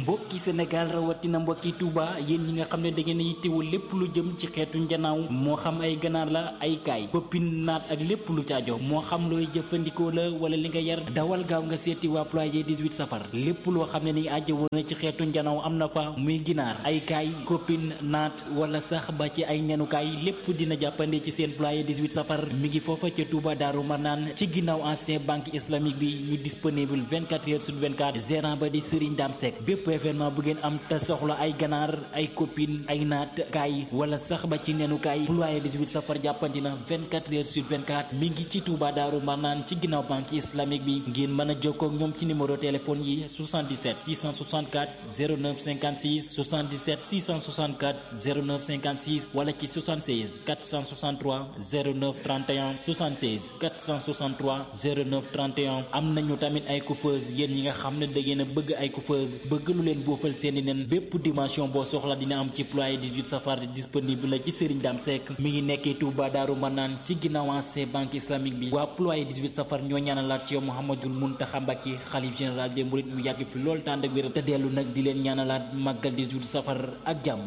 mbokki Sénégal rawatina mbokki Touba yéen ñi nga xam ne da ngeen a yittewoo lépp lu jëm ci xeetu njanaaw moo xam ay ganaar la ay kaay koppin naat ak lépp lu caajo moo xam looy jëfandikoo la wala li nga yar dawal gaaw nga seeti waa ployer 18 safar lépp loo xam ne ni ajjawoo na ci xeetu njanaaw am na fa muy ginaar ay kaay koppin naat wala sax ba ci ay ñanukaay lépp dina jàppande ci seen ployer 18 safar mi ngi foofa ca Touba Daaru Marnaan ci ginnaaw ancien banque islamique bi ñu disponible 24 heures sur 24 gérant ba di Serigne Dame Seck bépp événement bu ngeen am te soxla ay ganaar ay copine ay naat kaay wala sax ba ci nenu kaay ployer 18 safar jàppandi na 24 heures sur 24 mi ngi ci Touba Daaru Marnaan ci ginnaaw banque islamique bi ngeen mën a jokkoo ak ñoom ci numéro téléphone yi 77 664 09 56 77 664 09 56 wala ci 76 463 09 31 76 463 09 31 am nañu tamit ay coiffeuse yéen ñi nga xam ne da ngeen a bëgg ay coiffeuse bëgg lu leen boofal seeni nen bépp dimension boo soxla dina am ci ployer 18 safar disponible la ci Serigne Dame Seck mi ngi nekkee Touba Daaru Marnaan ci ginnaaw ancien banque islamique bi waa ployer 18 safar ñoo ñaanalaat ci yow Mouhamadoul Mountakha Mbacké xalif général des mourides mu yàgg fi lool tànd ak wér te dellu nag di leen ñaanalaat màggal 18 safar ak jàmm.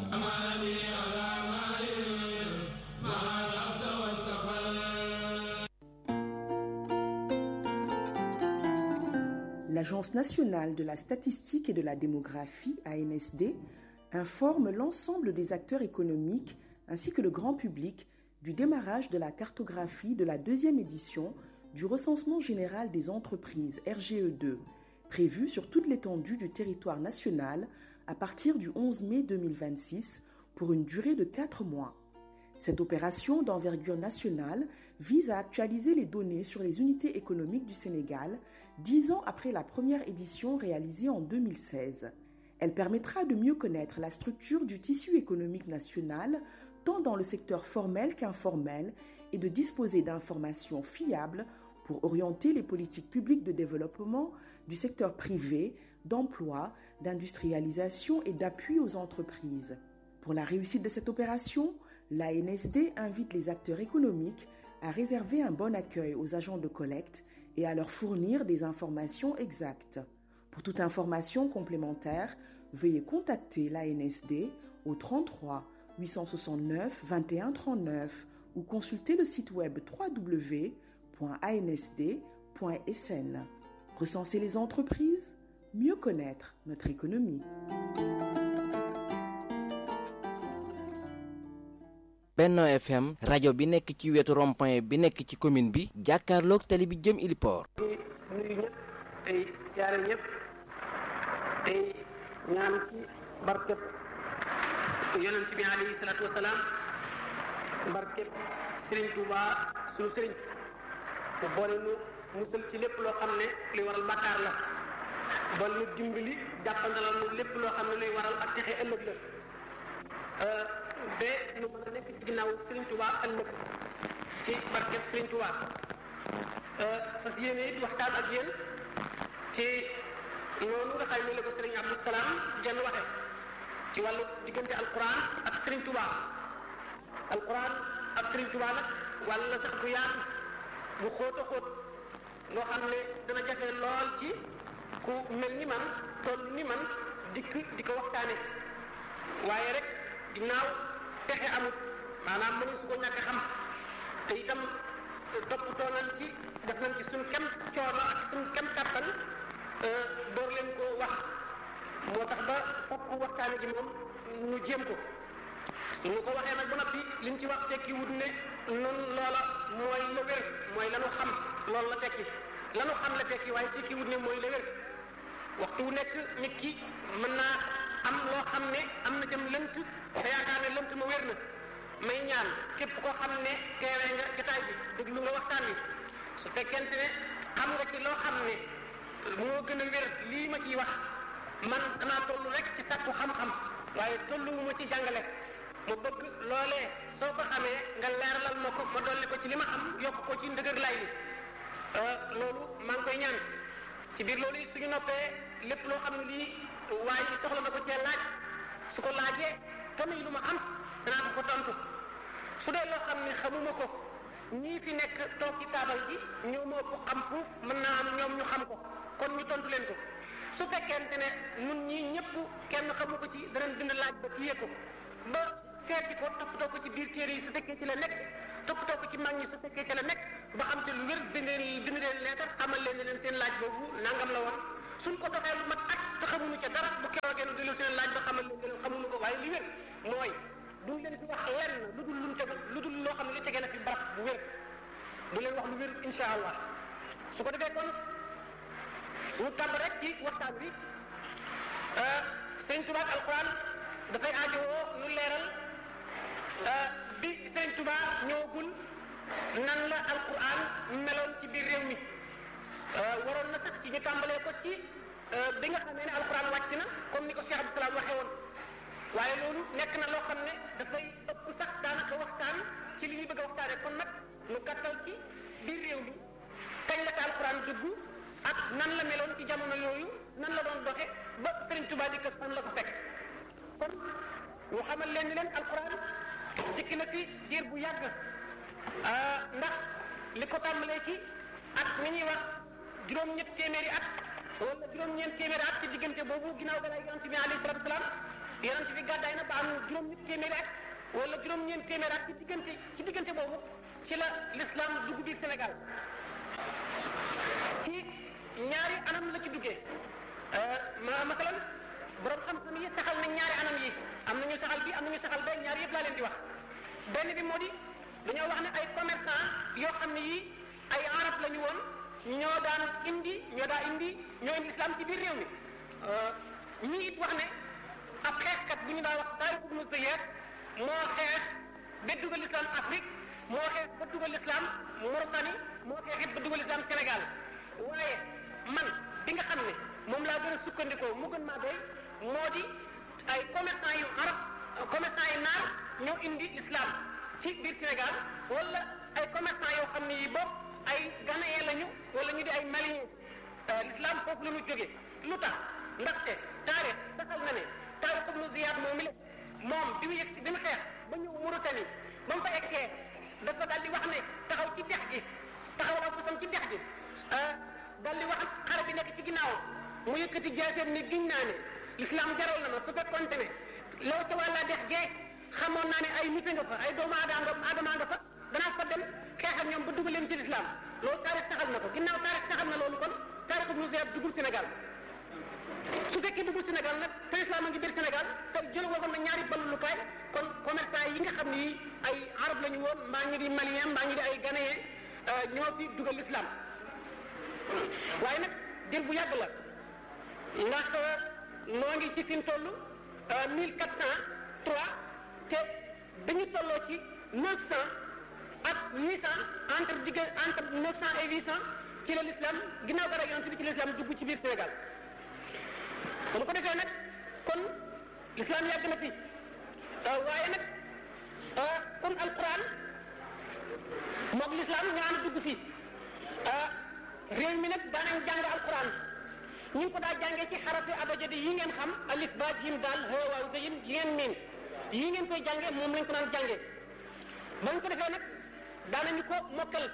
L'Agence nationale de la statistique et de la démographie, ANSD, informe l'ensemble des acteurs économiques ainsi que le grand public du démarrage de la cartographie de la deuxième édition du recensement général des entreprises RGE2, prévu sur toute l'étendue du territoire national à partir du 11 mai 2026 pour une durée de 4 mois. Cette opération d'envergure nationale vise à actualiser les données sur les unités économiques du Sénégal 10 ans après la première édition réalisée en 2016. Elle permettra de mieux connaître la structure du tissu économique national, tant dans le secteur formel qu'informel, et de disposer d'informations fiables pour orienter les politiques publiques de développement du secteur privé, d'emploi, d'industrialisation et d'appui aux entreprises. Pour la réussite de cette opération, l'ANSD invite les acteurs économiques à réserver un bon accueil aux agents de collecte et à leur fournir des informations exactes. Pour toute information complémentaire, veuillez contacter l'ANSD au 33 869 21 39 ou consulter le site web www.ansd.sn. Recenser les entreprises, mieux connaître notre économie. Benno FM rajo bi nekk ci wetu rond-point bi nekk ci commune bi jàkkaarloog tali bi jëm Iliport. nuyu ñëpp tey jaare ñëpp tey ñaan ci barkeb yonent bi alayhi salaatu wasalaam barkeb Serigne Touba suñu Serigne te boole nu musal ci lépp loo xam ne li waral bàkkaar la ba nu dimbali jàppandalal nu lépp loo xam ne luy waral ak texe ëllëg la ba nu mën a nekk ci ginnaaw Serigne Touba ëllëg ci barkeb Serigne Touba fas yéene it waxtaan ak yéen ci noonu nga xam ne la ko Serigne Abdou Salam jenn waxe ci wàllu diggante alquran ak Serigne Touba alquran ak Serigne Touba nag wàll la sax bu yaatu bu xóot a xóot loo xam ne dana jafe lool ci ku mel ni man toll ni man dikk di ko waxtaane waaye rek ginnaaw pexe amut maanaam mënu su ko ñàkk xam te itam toppatoo nañ ci def nañ ci suñ kem coono ak suñ kem kàttan door leen ko wax moo tax ba fokk waxtaane gi moom ñu jéem ko ñu ko waxee nag ba noppi liñ ci wax tekki wut ne nun loola mooy la wér mooy lanu xam loolu la tekki lanu xam la tekki waaye tekki wut ne mooy la wér waxtu wu nekk nit ki mën naa am loo xam ne am na jëm lënt te yaakaar ne lënt ma wér na may ñaan képp koo xam ne teewee nga jotaay bi déglu nga waxtaan wi su fekkente ne xam nga ci loo xam ne moo gën a wér lii ma ciy wax man danaa toll rek ci sàkku xam-xam waaye tolluwuma ci jàngale ma bëgg loolee soo ko xamee nga leeralal ma ko ma dolli ko ci li ma xam yokk ko ci ndëgër lay li loolu maa ngi koy ñaan ci biir loolu it suñu noppee lépp loo xam ne lii waaye soxla na ko cee laaj su ko laajee tamit lu ma xam danaa ko tontu su dee loo xam ne xamuma ko ñii fi nekk toog ci taabal ji ñoo moo ko xam fuuf mën naa am ñoom ñu xam ko kon ñu tontu leen ko su fekkente ne ñun ñii ñëpp kenn xamu ko ci danañ bind laaj ba téye ko ba seeti ko toppatoo ko ci biir téere yi su fekkee ci la nekk toppatoo ko ci mag ñi su fekkee ci la nekk ba xam te lu wér bind leen leetar xamal leen ne leen seen laaj boobu nangam la woon suñ ko doxee lu mat at te xamuñu ca dara bu keroogee nu dellu seen laaj ba xamal leen ne xamuñu ko waaye li wér mooy duñ leen fi wax lenn lu dul luñ teg lu dul loo xam ne li tegee na fi barab bu wér du leen wax lu wér insha allah su ko defee kon ñu tàmb rek ci waxtaan bi Sëriñ Tuubaa alquran dafay aajowoo nu leeral bi Sëriñ Tuubaa ñëwagul nan la alquran meloon ci biir réew mi waroon na sax ci ñu tàmbalee ko ci bi nga xamee ne alquran wàcc na comme ni ko Cheikh Abdou Salam waxee woon waaye loolu nekk na loo xam ne dafay ëpp sax daanaka waxtaan ci li ñuy bëgg a waxtaanee kon nag nu gàttal ci biir réew mi kañ la ko alquran dugg ak nan la meloon ci jamono yooyu nan la doon doxe ba Sëriñ Tuubaa di fan la ko fekk kon ñu xamal leen ni leen alquran dikk na fi diir bu yàgg ndax li ko tàmbalee ci at mi ñuy wax juróom-ñett téeméeri at wala juróom-ñeent téeméeri at ci diggante boobu ginnaaw gadaay yonent bi alayhi salaatu wasalaam yonent bi gàddaay na ba am juróom-ñett téeméeri at wala juróom-ñeent téeméeri at ci diggante boobu ci la l'islam dugg biir Sénégal ci ñaari anam la ci duggee masalan borom xam-xam yi saxal nañ ñaari anam yi am nañu saxal bi am nañu saxal ba ñaari yëpp laa leen di wax benn bi moo di dañoo wax ne ay commerçant yoo xam ne yii ay arab la ñu woon ñoo indi islam ci biir réew mi ñii it wax ne ab xeexkat bu ñu daa wax Taarix ibnu Ziyad moo xeex ba dugal islam Afrique moo xeex ba dugal islam Mauritanie moo xeex it ba dugal islam Sénégal waaye man bi nga xam ne moom laa gën a sukkandikoo mu gën maa doy moo di ay commerçant yu arab commerçant yu naar ñoo indi islam ci biir Sénégal wala ay commerçant yoo xam ne yi bopp ay ghanéen lañu wala ñu di ay malien l'islam foofu la ñu jógee lu tax ndaxte taarix saxal na ne Taarix ibnu Ziyad moom mi la moom bi mu yegg si bi mu xeex ba ñëw Mauritanie ba mu fa eggee dafa daal di wax ne taxaw ci dex gi taxaw la ko ci dex gi daal di wax xare bi nekk ci ginnaaw mu yëkkati jaaseem ne giñ naa ne l'islam jaral na ma su fekkoonte ne law ca wàlla dex gee xamoon naa ne ay nit nga fa ay doomu aadama nga fa danaa fa dem xeex ak ñoom ba dugal leen ci l'islam loolu taarix saxal na ko ginnaaw taarix saxal na loolu kon Taarix ibnu Ziyad dugul Sénégal su fekkee dugul Sénégal nag te islam a ngi biir Sénégal te jël waxoon na ñaari ballukaay kon commerçant yi nga xam ni ay arab la ñu woon mbaa ñu di malien mbaa ñu di ay ghanéen ñoo fi dugal l'islam waaye nag diir bu yàgg la ndax noo ngi ci fi mu toll 1403 te dañu tolloo ci 900 ak 800 entre 900 et 800 ci la l'islam ginnaaw gara yonent bi ci l'islam dugg ci biir Sénégal bu ko defee nag kon l'islam yàgg na fi waaye nag kon alquran moog l'islam ñaan dugg fi réew mi nag daanañ jàng alquran ñu ngi ko daa jàngee ci xarafi abajadi yi ngeen xam alif ba jim daal waaw dayin yi ngeen miin yi ngeen koy jàngee moom lañ ko daan jàngee ba ñu ko defee nag daanañu ko mokkal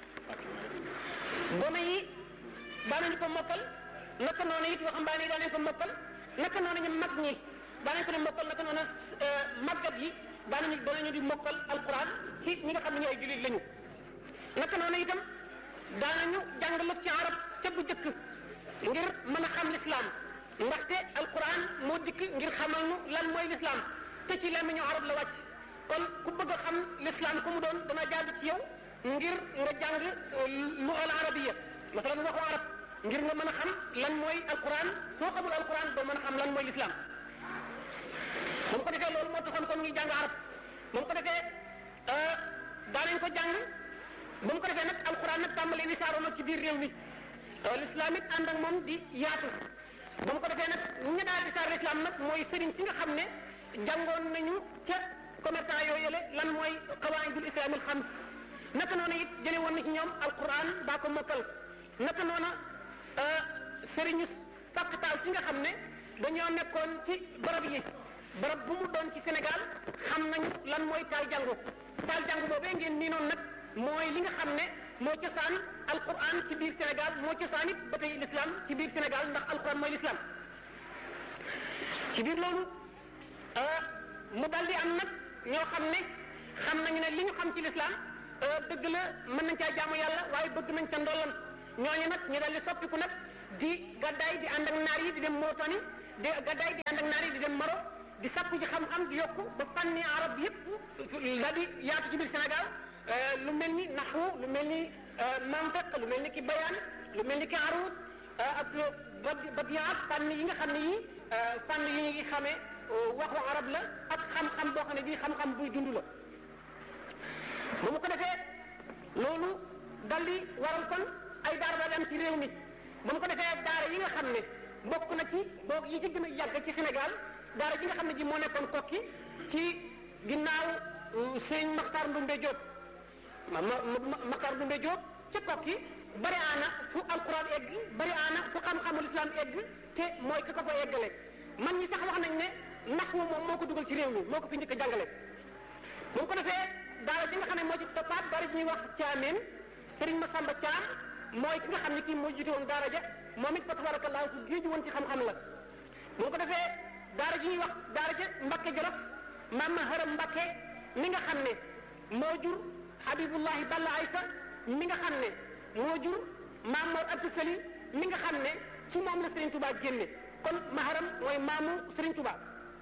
gone yi daanañu ko mokkal naka noonu it waxambaane yi daanañu ko mokkal naka noonu ñu mag ñi daanañu ko di mokkal naka noonu màggat yi daanañu di mokkal alquran ci ñi nga xam ne ñu ay jullit lañu naka noonu itam daanañu jàng lépp ci arab ca bu jëkk ngir mën a xam l'islam ndaxte alquran moo dikk ngir xamal nu lan mooy l'islam te ci làmmiñu arab la wàcc kon ku bëgg a xam l'islam ku mu doon dana jaadu ci yow ngir nga jàng luga al arabiyya masalan waxu arab ngir nga mën a xam lan mooy alquran soo xamul alquran doo mën a xam lan mooy l'islam moom ko defee loolu moo taxoon kon ñuy jàng arab moom ko defee daanañ ko jàng ba mu ko defee nag alquran nag tàmbalee wisaaroo nag ci biir réew mi l'islam it ànd ak moom di yaatu ba mu ko defee nag ña daal di saar l'islam nag mooy sëriñ si nga xam ne jàngoon nañu ca commerçant yooyu la lan mooy qawaidul islamil xams naka noonu it jële woon na ci ñoom alquran baa ko mokkal naka noonu sëriñu fàqtaal si nga xam ne dañoo nekkoon ci barab yi barab bu mu doon ci Sénégal xam nañu lan mooy taal jàngu boobee ngeen nii noonu nag mooy li nga xam ne moo cosaan alquran ci biir Sénégal moo cosaan it ba tey l'islam ci biir Sénégal ndax alquran mooy l'islam ci biir loolu mu dal di am nag ñoo xam ne xam nañu ne li ñu xam ci l'islam dëgg la mën nañ caa jaamu yàlla waaye bëgg nañ ca ndollan ñooñu nag ñu dal di soppiku nag di gaddaay di ànd ak naar yi di dem Mauritanie di gaddaay di ànd ak naar yi di dem Maroc di sakku ci xam-xam di yokku ba fànni arab yëpp daal di yaatu ci biir Sénégal lu mel ni naxwu lu mel ni mantiq lu mel ni ki bayaan lu mel ni ki aruud ak badiyaat fànn yi nga xam ne yi fànn yi ñu ngi xamee waxu arab la ak xam-xam boo xam ne bii xam-xam buy dund la bu mu ko defee loolu dal di waral kon ay daara daal di am ci réew mi bu mu ko defee daara yi nga xam ne bokk na ci boog yi ci gën a yàgg ci Sénégal daara ji nga xam ne ji moo nekkoon Kokki ci ginnaaw sëñ Maxtaar Ndumbe Diop Maxtaar Ndumbe Diop ci Kokki bari aana fu alquran egg bari aana fu xam-xamul islam egg te mooy ki ko fa eggale man ñi sax wax nañ ne nax moom moo ko dugal ci réew mi moo ko fi njëkk a jàngale bu ko defee daara ji nga xam ne moo ci toppaat daara ji ñuy wax Caameen Serigne Massamba Thiam mooy ki nga xam ne kii moo jiite woon daara ja moom it fa tabarakallah ku géeju woon ci xam-xam la bu ko defee daara ji ñuy wax daara ja Mbakke Jolof Mama Haram Mbakke mi nga xam ne moo jur Habibullahi Balla Aysa mi nga xam ne moo jur Maam Mor Anta Sali mi nga xam ne ci moom la Serigne Touba génne kon Maharam mooy maamu Serigne Touba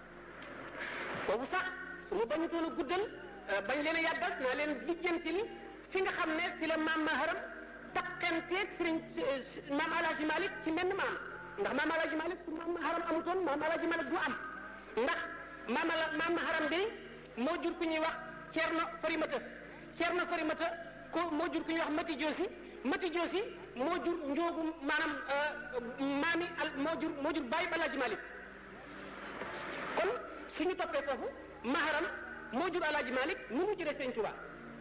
boobu sax su ma bañu toon a guddal bañ leen a yàggal naa leen lijjantil fi nga xam ne fi la maam Maharam takkanteeg Serigne maam Alaaji Malik ci menn maam ndax maam Alaaji Malik su maam Maharam amutoon maam Alaaji Malik du am ndax maam Maharam bi moo jur ku ñuy wax Ceerno Farimata ko moo jur ku ñuy wax Mati Joosi moo jur njoogu maanaam maami moo jur bàyyi Alaaji Malik kon suñu toppee foofu Maharam moo jur Alaaji Malik nu mu juree Sëñ Tuubaa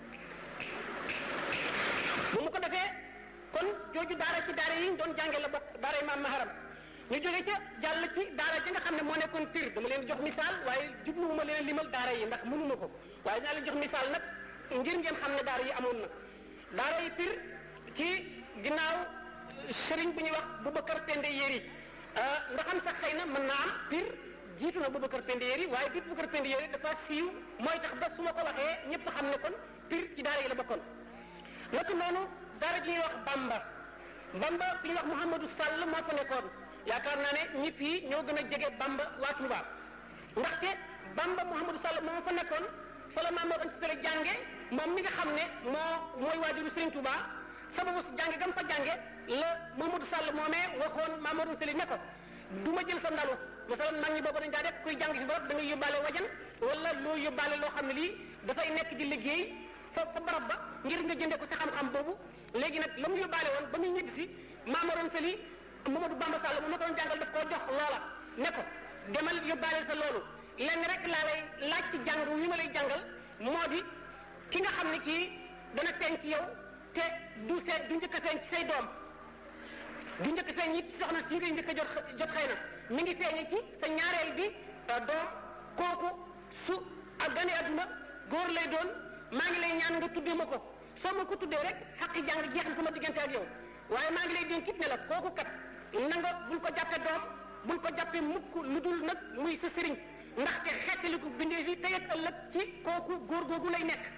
bu mu ko defee kon jooju daara ci daara yi ñu doon jànge la bokk daara yi maam Maharam ñu jóge ca jàll ci daara ji nga xam ne moo nekkoon Pire dama leen jox misaal waaye jubluwuma leen limal daara yi ndax mënuma ko waaye dinaa leen jox misaal nag ngir ngeen xam ne daara yi amoon na daara yi Pire ci ginnaaw sëriñ bu ñuy wax Boubacar Pende Yeri ndax am sax xëy na mën naa am Pire jiitu na Boubacar Pende Yeri waaye biir Boubacar Pende Yeri dafa siiw mooy tax ba su ma ko waxee ñëpp xam ne kon Pire ci daara yi la bokkoon naka noonu daara ji ñuy wax Bamba fi ñuy wax Mouhamadou Sall moo fa nekkoon yaakaar naa ne ñi fii ñoo gën a jege Bamba waa Touba ndaxte Bamba Mouhamadou Sall moo fa nekkoon fa la Maam Mor Anta Sali jànge moom mi nga xam ne mooy waajuru Serigne Touba sababu jànge gam fa jànge la Mouhamadou Sall moomee waxoon Maam Mor Anta Sali ne ko du ma jël sa ndalu masalan mag ñi boobu dañ daa def kuy jàng ci barab da ngay yóbbaale wajan wala loo yóbbaale loo xam ne lii dafay nekk di liggéey fa barab ba ngir nga jënde ko sa xam-xam boobu léegi nag la mu yóbbaale woon ba muy ñibbi si Maam Mor Anta Sali Mamadou Bamba Sall mu ma ko doon jàngal daf koo jox loola ne ko demal yóbbaale sa loolu lenn rek laa lay laaj ci jàng wi ma lay jàngal moo di ki nga xam ne kii dana feeñ ci yow te du njëkk a feeñ ci say doom du njëkk a feeñ it ci soxna si ngay njëkk a jot xëy na mi ngi feeñee ci sa ñaareel bi doom kooku su ak gane adduna góor lay doon maa ngi lay ñaan nga tuddee ma ko soo ma ko tuddee rek xaqi jàng jeex na sama diggante ak yow waaye maa ngi lay dénk it ne la kooku kat na nga bul ko jàppe doom bul ko jàppe mukk lu dul nag muy sa sëriñ ndaxte xeetali ko bindee fi tey ak ëllëg ci kooku góor googu lay nekk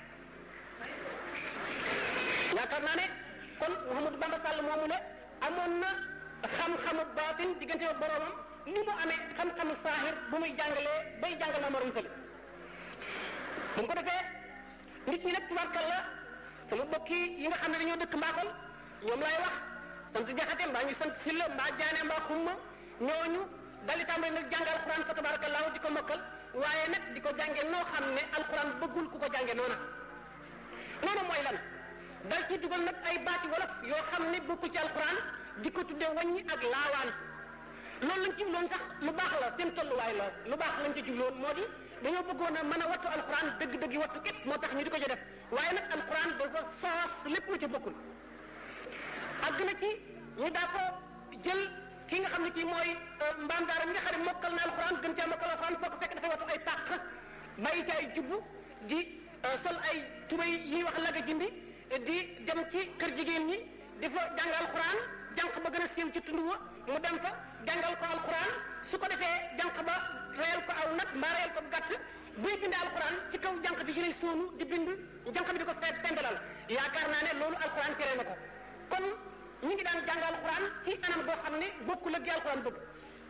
yaakaar naa ne kon Mouhamadou Bamba Sall moomu ne amoon na xam-xamu baatin diggante ak boromam ni mu amee xam-xamu saahir bu muy jàngalee bay jàngal Maam Mor Anta Sali bu mu ko defee nit ñi nag tubaarkalla sama mbokk yi nga xam ne dañoo dëkk Mbakol ñoom laay wax sant Jaxate mbaa ñu sant Silla mbaa Jaane mbaa Xumma ñooñu dali tàmbali nag jàng alxuraan fa tabarakallahu di ko mokkal waaye nag di ko jànge noo xam ne alxuraan bëggul ku ko jànge noonu mooy lan dal ci dugal nag ay baati wolof yoo xam ne bokkul ci alxuraan di ko tuddee wàññi ak laawaan loolu lañ ci jubloon sax lu baax la seen tolluwaay la lu baax lañ ci jubloon moo di dañoo bëggoon a mën a wattu alxuraan dëgg-dëgg wattu képp moo tax ñu di ko ca def waaye nag alxuraan dafa soos lépp lu ca bokkul àgg na ci ñu daa ko jël ki nga xam ne kii mooy mbaam daara mi nga xam ne mokkal na alxuraan gën caa mokkal alxuraan foo ko fekk dafay wattu ay tàq bàyyi ci ay jubbu di sol ay tubay yi wax laga jimbi di dem ci kër jigéen ñi di fa jàng alxuraan jànq ba gën a siiw ci tund wa mu dem fa jàngal ko alxuraan su ko defee jànq ba reyal ko aw nag mbaa reyal ko gàtt buy bind alxuraan ci kaw jànq bi ci lay soonu di bind jànq bi di ko pendalal yaakaar naa ne loolu alxuraan tere na ko kon ñu ngi daan jàng alxuraan ci anam boo xam ne bokkul ak gi alxuraan bëgg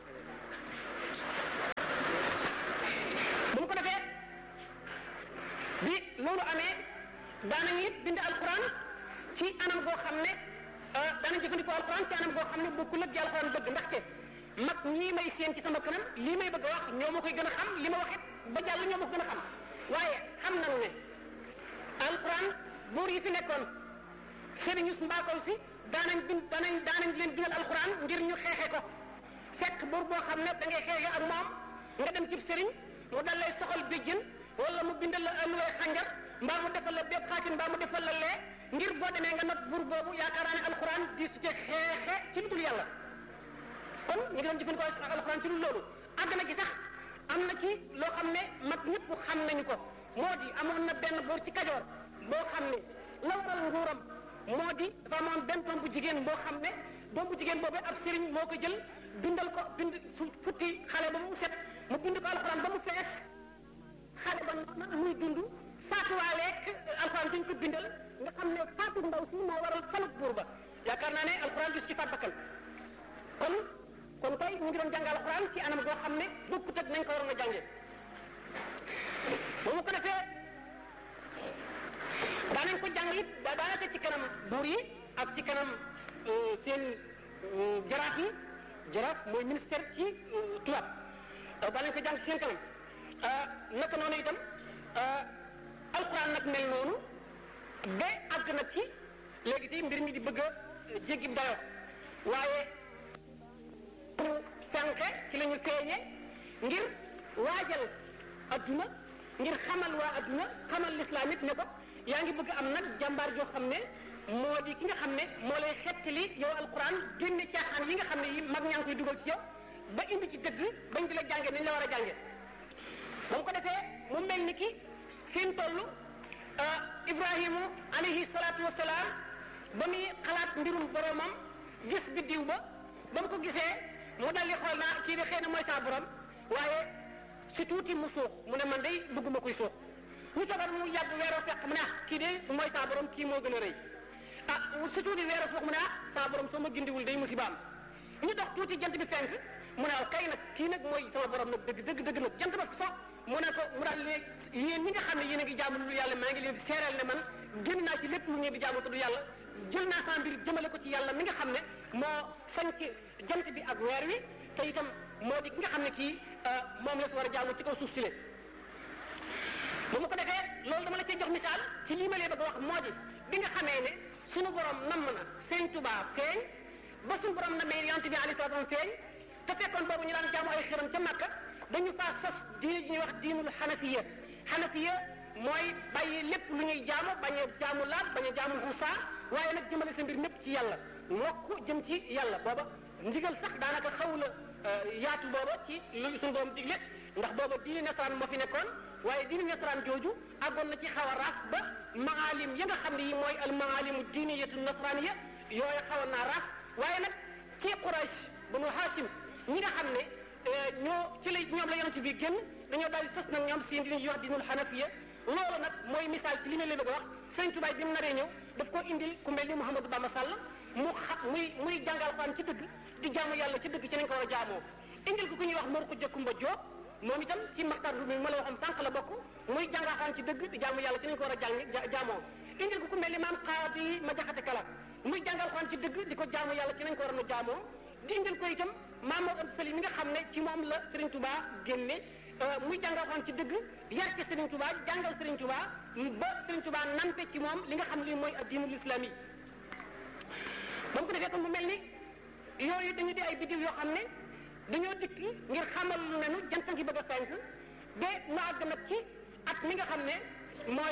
bu mu ko defee bi loolu amee daanañu it bind alxuraan ci anam boo xam ne daanañ jëfandikoo alxuraan ci anam boo xam ne bokkul ak gi alxuraan bëgg ndaxte mag ñii may seen ci sama kanam lii may bëgg a wax ñoo ma koy gën a xam li ma wax it ba jàll ñoo ma ko gën a xam waaye xam nañ ne alxuraan buur yi fi nekkoon sëriñu mbaakool si daanañ leen bindal alxuraan ngir ñu xeexe ko fekk buur boo xam ne da ngay xeexe ak moom nga dem ci sëriñ mu dal lay soxal béjjën wala mu bindal la alluway xànjar mbaa mu defal la bépp xaatin mbaa mu defal la lee ngir boo demee nga not buur boobu yaakaar naa ne alxuraan di su ci xeexe ci lu dul yàlla kon ñu ngi doon jëfandikoo alxuraan ci lu loolu àgg na gi sax am na ci loo xam ne mag ñëpp xam nañu ko moo di amoon na benn buur ci Kajoor boo xam ne la waral nguuram moo di dafa amoon benn doom bu jigéen boo xam ne doom bu jigéen boobu ab sëriñ moo ko jël bindal ko bind futti xale ba mu set mu bind ko alxuraan ba mu fees xale ba noonu muy dund faatuwaaleeg alxuraan dañ ko bindal nga xam ne faatu ndaw si moo waral falak buur ba yaakaar naa ne alxuraan gis ci faat bakkan kon tey ñu ngi doon jàng alxuraan ci anam goo xam ne bokkut ak nañ ko waroon a jànge bu mu ko defee daanañ ko jàng it daanaka ci kanam buur yi ak ci kanam seen jaraaf yi jaraaf mooy ministère ci tubaab daanañ ko jàng ci seen kanam naka noonu itam alxuraan nag mel noonu ba àgg na ci léegi tey mbir mi di bëgg a jéggi dayo waaye ñu sànqe ci la ñu feeñe ngir waajal adduna ngir xamal waa adduna xamal lislaam it ne ko yaa ngi bëgg am nag jàmbaar joo xam ne moo di ki nga xam ne moo lay xettali yow alquran génne caaxaan yi nga xam ne yi mag ñaa ngi koy dugal ci yow ba indi ci dëgg bañ di la jànge ni ñu la war a jànge ba mu ko defee mu mel ni ki fi mu toll Ibrahimu alayhi salaatu wasalaam ba muy xalaat mbirum boromam gis biddiw ba mu ko gisee mu daldi xool naa kii de xëy na mooy saa borom waaye si tuuti mu suux mu ne man day bëgguma kuy suux ñu togal mu yàgg weeroo fekk mu ne kii de mooy saa borom kii moo gën a rëy si tuuti weeroo suux mu ne saa borom soo ma gindiwul day musibaam ñu dox tuuti jant bi fenk mu ne kay nag kii nag mooy sama borom nag dëgg nag jant ba so mu ne ko mu daal ne yéen ñi nga xam ne yéen a ngi jaamu lu yàlla maa ngi leen di seereel ne man génn naa ci lépp lu ngeen di jaamu te du yàlla jël naa sa mbir jëmale ko ci yàlla mi nga xam ne moo sanc jant bi ak weer wi te itam moo di ki nga xam ne kii moom la si war a jaamu ci kaw suuf si le bu ma ko defee loolu dama la cay jox misaal ci lii ma lee bëgg a wax moo di bi nga xamee ne sunu borom namm na sëñ Tuubaa feeñ ba sunu borom na may yonent bi alayhi salaam feeñ te fekkoon boobu ñu daan jaamu ay xiram ca Makka dañu faa sos diine ñuy wax diinul xanafiya mooy bàyyi lépp lu ñuy jaamu bañ a jaamu laat bañ a jaamu Muusaa waaye nag jëmale sa mbir mépp ci yàlla mokk jëm ci yàlla booba ndigal sax daanaka xaw la yaatu booba ci lu suñu doom digle ndax booba diine nasaraan moo fi nekkoon waaye diine nasaraan jooju àggoon na ci xaw a raas ba maalim ya nga xam ne yi mooy al maalimu diiniyatu nasraaniya yooyu xawoon naa raas waaye nag ci Quraysh banu Haasim ñi nga xam ne ñoom la yonent bi génn dañoo daal di sos nag ñoom seen dinañuy wax diinul xanafiya loolu nag mooy misaal ci li ma leen bëgg a wax Sëñ Tuubaa bi mu naree ñëw daf koo indil ku mel ni Mouhamadou Bamba Sall muy jàngal Alxuraan ci dëgg di jaamu yàlla ci dëgg ci nañ ko war a jaamoo indil ko ku ñuy wax Mor Xuja Kumba Jóob moom itam ci maxtar bi ma la waxoon sànq la bokk muy jàngal Alxuraan ci dëgg di jaamu yàlla ci nañ ko war a jaamoo indil ko ku mel ni maam Xaadi ma jaxate kala muy jàngal Alxuraan ci dëgg di ko jaamu yàlla ci nañ ko war a jaamoo di indil ko itam Maam Mor Anta Sali mi nga xam ne ci moom la Serigne Touba génne muy jàngal Alxuraan ci dëgg yar ci Serigne Touba jàngal Serigne Touba ba Serigne Touba nampe ci moom li nga xam li mooy diinul islami ba mu ko defee kon mu mel ni yooyu dañu di ay biddiw yoo xam ne dañoo dikk ngir xamal lu nenu jant ngi bëgg a fenk ba mu àgg nag ci at mi nga xam ne mooy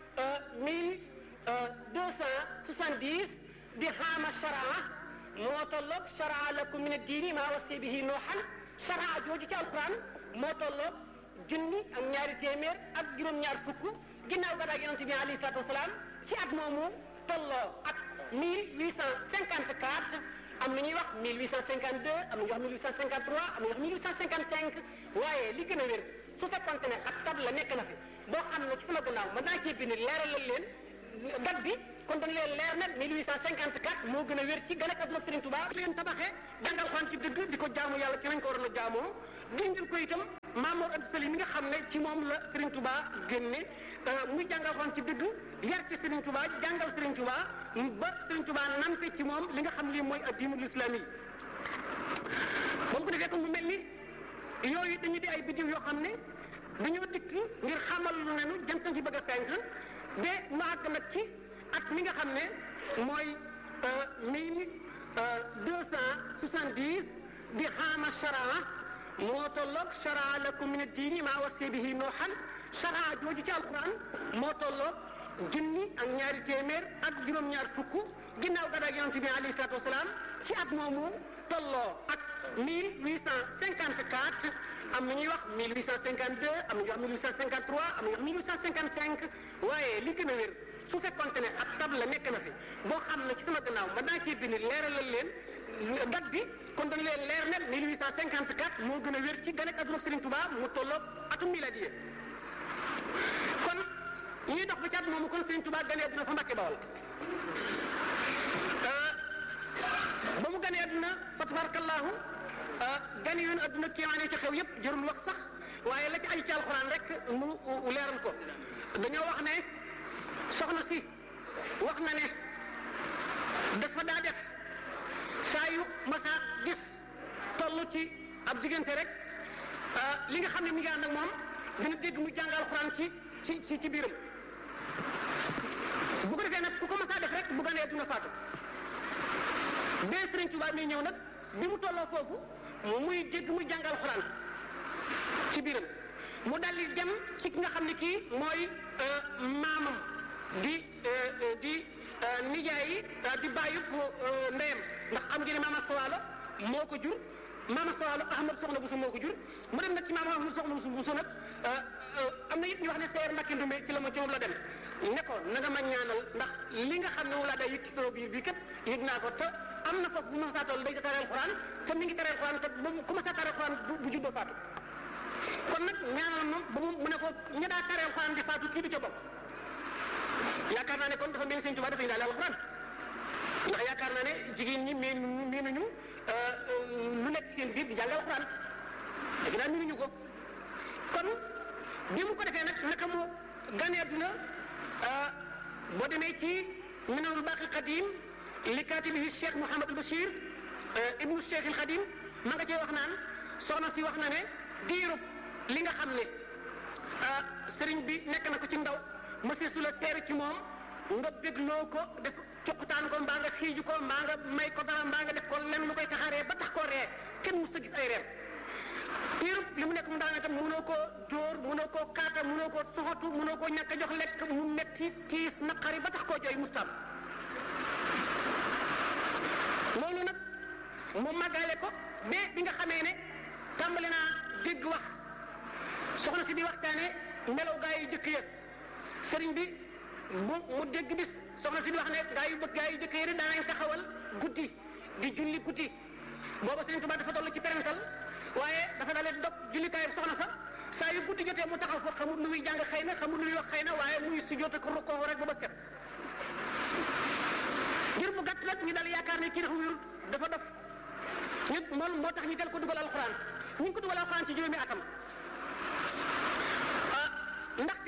1270 di xaama sharaa moo tolloog sharaa lakum min ad-diini maa wasi bihi nooxan sharaa jooju ci alquran moo tolloog junni ak ñaari téeméer ak juróom-ñaar fukk ginnaaw gàddaay yonent bi alayhi salaatu wasalaam ci at moomu tolloo ak 1854 am na ñuy wax 1852 am na ñuy wax 1853 am na ñuy wax 1855 waaye li gën a wér su fekkonte ne ak tab la nekk na fi boo xam ne ci sama gannaaw mën naa cee bind leeralal leen date bi kon dañ leen leer na 1854 moo gën a wér ci gën a adduna Serigne Touba leen tabaxee jàngal xaan ci dëgg di ko jaamu yàlla ci nañ ko waroon a jaamoo dindil ko itam Mamour Anta Sali mi nga xam ne ci moom la Serigne Touba génne muy jàngal xaan ci dëgg yar ci Serigne Touba jàngal Serigne Touba ba Serigne Touba nampe ci moom li nga xam lii mooy addinul islami ba mu ko defee kon mu mel ni yooyu dañu di ay biddiw yoo xam ne dañoo dikk ngir xamal lu nenu jant ci bëgg a fenk ba mu àgg nag ci at mi nga xam ne mooy 1270 di xaama sharaa moo tolloog sharaa lakum min ad-diini maa wassi bihi noohan sharaa jooju ci alquran moo tolloog junni ak ñaari téeméer ak juróom-ñaar fukk ginnaaw gàddaay yonent bi alayhi salaatu wasalaam ci at moomu tolloo ak 1854 am na ñuy wax 1852 am na ñuy wax 1853 am na ñuy wax 1855 waaye li gën a wér su fekkonte ne ak table nekk na fi boo xam ne ci sama gannaaw mën naa cee bind leeralal leen date bi kon dañ leen leer ne 1854 moo gën a wér ci gën a adduna Serigne Touba mu tolloog atum miladiye kon ñuy dox ba ci at moomu kon Serigne Touba gane adduna fa Mbàkke Bawol ba mu gane adduna fa tabarakallahu gane yoon adduna kéemaane ci xew yépp jërul wax sax waaye la ci aju ci alxuraan rek mu leeral ko dañoo wax ne soxna si wax na ne dafa daa def saa yu masa gis toll ci ab diggante rek li nga xam ne mi ngi ànd ak moom dina dégg mu jàng alxuraan ci biiram bu ko defee nag ku ko masa def rek bu ganee dina faatu bee Serigne Touba mi ñëw nag bi mu tolloo foofu muy dégg muy jàng alxuraan ci biiram mu daldi dem ci ki nga xam ne kii mooy maamam di nijaay yi di bàyyi ndeyam ndax am ngeen ne maama Sawalo moo ko jur maama Sawalo Ahmad Soxna Bousso moo ko jur mu dem nag ci maama Ahmad Soxna Bousso nag am na it ñu wax ne Seer Mbàkke Ndumbe ci la ma ci moom la dem ne ko na nga ma ñaanal ndax li nga xam ne moom laa day yëg ci sama biir bii kat yëg naa ko te am na foofu bu ma saa toll day tareel Alxuraan te mi ngi tareel Alxuraan te ba mu commencé tareel Alxuraan bu juddoo faatu kon nag ñaanal moom ba mu ne ko ña daa tareel Alxuraan di faatu kii du ca bokk yaakaar naa ne kon dafa mel ni Sëñ Tuubaa dafa indaale alxuraan ndax yaakaar naa ne jigéen ñi miinuñu lu nekk seen biir di jàng alxuraan léegi daal miinuñu ko kon bi mu ko defee nag naka mu gane àdduna boo demee ci Minanul Baaqil Qadiim li kaatibihi Cheikh Mouhamadul Bachir ibnu Cheikh il Xadim ma nga cee wax naan soxna si wax na ne diirub li nga xam ne sëriñ bi nekk na ko ci ndaw monsieur su la seere ci moom nga bégloo ko def coqtaan ko mbaa nga xiiju ko mbaa nga may ko dara mbaa nga def ko lenn lu koy taxaree ba tax koo ree kenn mu sa gis ay reer diirub li mu nekk mu daanaka mënoo koo jóor mënoo koo kaata mënoo koo soxatu mënoo koo ñàkk a jox lekk mu metti tiis naqari ba tax koo jooy mustaam loolu nag mu màggale ko ba bi nga xamee ne tàmbali naa dégg wax soxna si di waxtaane melaw gaa yu jëkk ya sëriñ bi mu dégg bis soxna si di wax ne gaa yu jëkk ya daanañ taxawal guddi di julli guddi booba sëriñ Tuubaa dafa toll ci parental waaye dafa dalee dog jullikaayam soxna sa saa yu guddi jotee mu taxaw fa xamul lu muy jàng xëy na xamul lu muy wax xëy na waaye muy sujjóot ko rukkoo rek ba ba set ngir bu gàtt nag ñu dal yaakaar ne kii dafa wérul dafa dof ñu moom moo tax ñu del ko dugal alxuraan ñu ngi ko dugal alxuraan ci juróomi atam ndaxte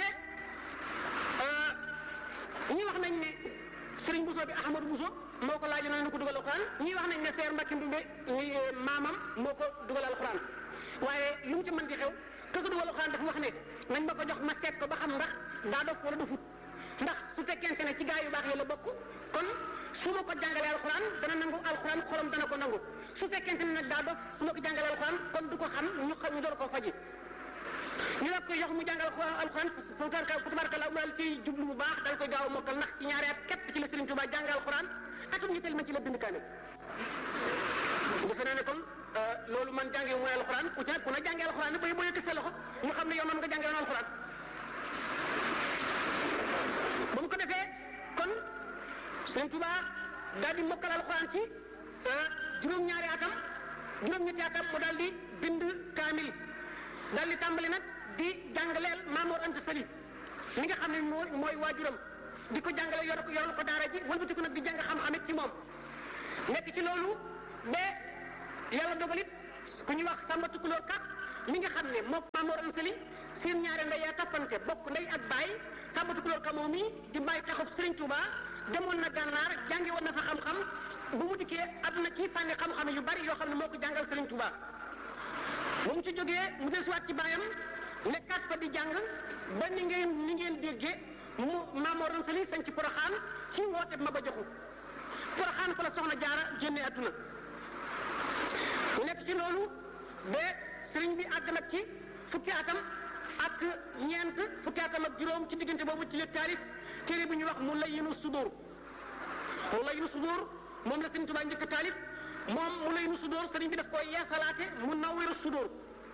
ñii wax nañ ne Sëriñ Bousso bi Ahmadou Bousso moo ko laajoon nañu ko dugal alxuraan ñii wax nañ ne Seer Mbàkke Ndumbe maamam moo ko dugal alxuraan waaye lu mu ci mën di xew ka ko dugal alxuraan dafa wax ne nañ ma ko jox ma seet ko ba xam ndax daa dof wala dofut ndax su fekkente ne ci gaa yu baax yi la bokk kon su ma ko jàngalee alxuraan dana nangu alxuraan xolam dana ko nangu su fekkente ne nag daa dof su ma ko jàngalee alxuraan kon du ko xam ñu door koo faji ñu la koy jox mu jàngal alxuraan tabaarkalla mu daal ci jublu bu baax dal koy gaaw a mokkal ndax ci ñaari at képp ci la Sëriñ Tuubaa jàngal alxuraan atum ñetteel ma ci la bind kaamil defe naa ne kon loolu man jàngee mooy alxuraan ku na jàngee alxuraan ne boo yëkk sa loxo ñu xam ne yow man nga jàngee woon alxuraan ba mu ko defee kon Sëriñ Tuubaa daal di mokkal alxuraan ci juróom-ñaari atam juróom-ñetti atam mu daal di bind kaamil daal di tàmbali nag di jàngaleel Maam Mor Anta Sali mi nga xam ne mooy waajuram di ko jàngale yoral ko daara ji wëlbatiku nag di jàng xam-xamit ci moom nekk ci loolu ba yàlla dogalit ku ñuy wax Samba Tukulóor Ka mi nga xam ne moom Maam Mor Anta Sali seen ñaari ndey yaa toppante bokk ndey ak baay Samba Tukulóor Ka moom mi di bàyyi taxub Sëriñ Tuubaa demoon na gànnaar jàngi woon na fa xam-xam bu mu dikkee am na ci fànni xam-xam yu bari yoo xam ne moo ko jàngal Sëriñ Tuubaa bu mu ci jógee mu dellusiwaat ci baayam nekkaat fa di jàng ba ni ngeen déggee mu Maam Mor Anta Sali sañ ci Poroxaan ci woote Maba Jaxu Poroxaan fa la Soxna Jaara génne adduna nekk ci loolu ba sëriñ bi àgg nag ci fukki atam ak ñeent fukki atam ak juróom ci diggante boobu ci la taarif téere bu ñuy wax Mulayyinu Sudur Mulayyinu Sudur moom la Sëriñ Tuubaa njëkk a taalif moom Mulayyinu Sudur sëriñ bi daf koy yeesalaate Munawwiru Sudur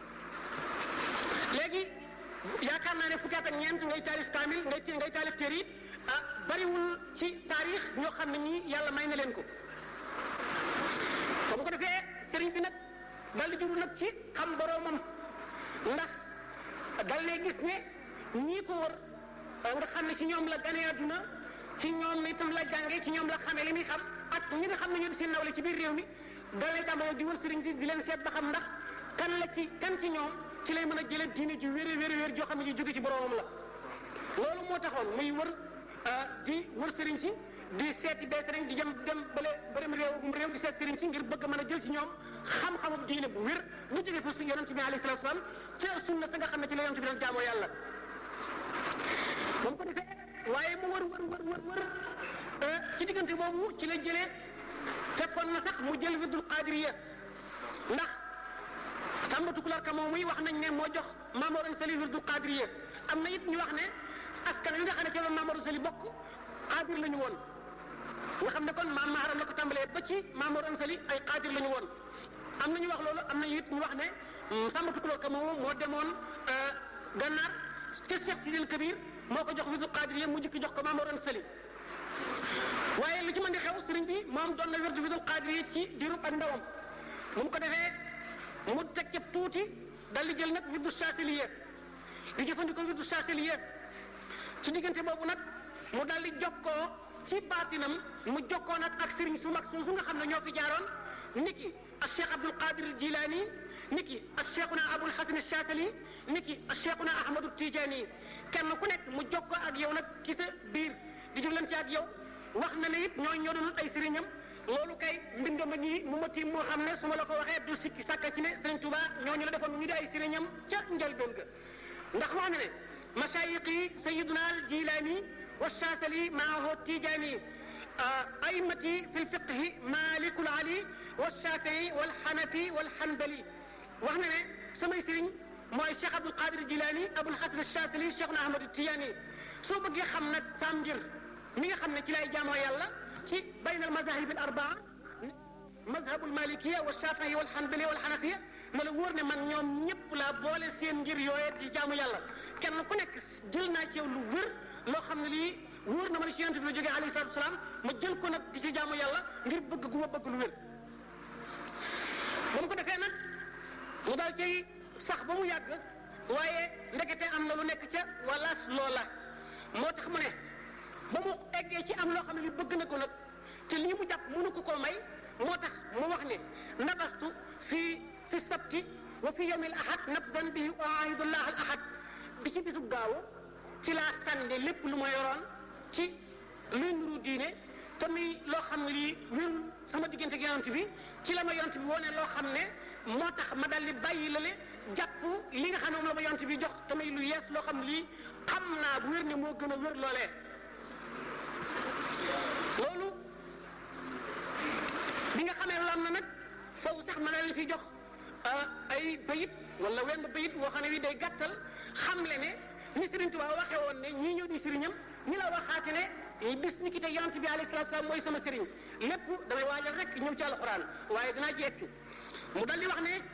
léegi yaakaar naa ne fukki at ak ñeent ngay taalif kaamil ngay taalif téere yi bariwul ci taarix ñoo xam ne ñii yàlla may na leen ko ba mu ko defee sëriñ bi nag dal di jublu nag ci xam boroomam ndax dal ne gis ne ñii ko wër nga xam ne ci ñoom la gane àdduna ci ñoom itam la jàngee ci ñoom la xamee li muy xam ak ñi nga xam ne ñoo di seen nawle ci biir réew mi dal ne tàmbale di wër sëriñ bi di leen seet ba xam ndax kan ci ñoom ci lay mën a jëlee diine ji wér joo xam ne ji jóge ci boroomam la loolu moo taxoon muy wër di wër sëriñ si di seeti bee sëriñ di dem bërëm réew di seet sëriñ si ngir bëgg mën a jël ci ñoom xam-xamu diine bu wér bu jógee fa su yonent bi alayhi salaatu salaam ci sunna sa nga xam ne ci la yonent bi doon jaamoo yàlla moom ko defee waaye mu wër ci diggante boobu ci la jëlee fekkoon na sax mu jël wirdul qaadiriya ndax Samba Tukulóor Ka moom muy wax nañ ne moo jox Maam Mor Anta Sali wirdul qaadiriya am na it ñu wax ne askan wi nga xam ne ci la Maam Mor Anta Sali bokk qaadir la ñu woon nga xam ne kon maam Maharam la ko tàmbalee ba ci Maam Mor Anta Sali ay qaadir la ñu woon am na ñu wax loolu am na it ñu wax ne Samba Tukulóor Ka moomu moo demoon gànnaar te Cheikh Sidil Kabir moo ko jox wirdul qaadiriya mu jikki jox ko Maam Mor Anta Sali waaye lu ci mën di xew sëriñ bi moom doon na wirdul qaadiriya ci diirub ak ndawam bu mu ko defee mu teg ca tuuti dal di jël nag wirdu Saasiliya di jëfandikoo wirdu Saasiliya ci diggante boobu nag mu dal di jokkoo ci baatinam mu jokkoo nag ak sëriñ su mag su nga xam ne ñoo fi jaaroon niki ak Cheikh Abdul Qadir Jilaani niki ak Cheikhuna Abul Hasan Saasili niki ak Cheikhuna Ahmadu Tijaani kenn ku nekk mu jokkoo ak yow nag ci sa biir di jëflante ci ak yow wax na ne it ñoo doon ay sëriñam loolu kay mbindam a ngi mu ma tiim moo xam ne su ma la ko waxee du sikki sàkka ci ne Sëriñ Tuuba ñooñu la defoon ñu di ay sëriñam ca njëlbéen ga ndax wax na ne mashayiqi sayiduna al Jilaani wa Saasili maahu Tijaani aimati fi lfiqhi Malikul Ali wa Shafii wal Xanafi wal Xanbali wax na ne samay sëriñ mooy Cheikh Abdul Qadir Jilaani Abul Hasan Saasili Cheikhuna Ahmadu Tijaani soo bëggee xam nag sam njër mi nga xam ne ci lay jaamoo yàlla ci bayna al mazahib al arbaa mazhabul malikiya wa shafii wal hanbali wal hanafiya na la wóor ne man ñoom ñëpp laa boole seen ngir yooyee di jaamu yàlla kenn ku nekk jël naa ci yow lu wér loo xam ne lii wóor na ma ne ci yonent bi la jógee alayhi salaatu wasalaam ma jël ko nag di ci jaamu yàlla ngir bëgg gu ma bëgg lu wér ba mu ko defee nag mu daal cay sax ba mu yàgg waaye ndekete am na lu nekk ca walaas loola moo tax mu ne ba mu eggee ci am loo xam ne li bëgg na ko nag te lii mu jàpp mënu ko koo may moo tax mu wax ne nabastu fi sabti wa fi yawmil ahad nabdan bi aahidullah al ahad bi ci bisub gaawu ci laa sànde lépp lu ma yoroon ci luy nuru diine te muy loo xam ne lii wérul sama diggante gi yonent bi ci la ma yonent bi wone loo xam ne moo tax ma dal di bàyyi lale jàpp li nga xam ne moom la ma yonent bi jox te muy lu yees loo xam ne lii xam naa bu wér ne moo gën a wér loolee loolu bi nga xamee loolu am na nag foofu sax ma ne la fi jox ay bayit wala wenn bayit woo xam ne wi day gàttal xamle ne ni Sëriñ Tuubaa waxee woon ne ñii ñëw di sëriñam ñi la waxaate ne bis ni ki te yonent bi alayhi salaatu salaam mooy sama sëriñ lépp damay waajal rek ñëw ci alxuraan waaye dinaa ci egsi mu dal di wax ne